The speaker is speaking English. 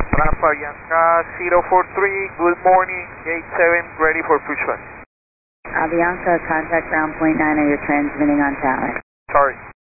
Bravo Bianca 043, good morning, gate 7, ready for pushback. Avianca, contact ground point 9, are you transmitting on tower? Sorry.